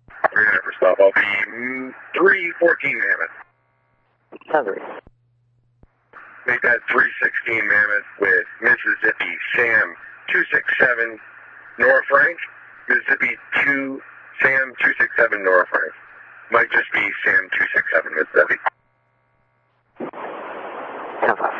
300 for stop. I'll be 314 Mammoth. Coverage. Make that 316 Mammoth with Mississippi Sam 267 Nora Frank. Mississippi Sam 267 Nora Frank. Might just be Sam 267 Mississippi. Cover.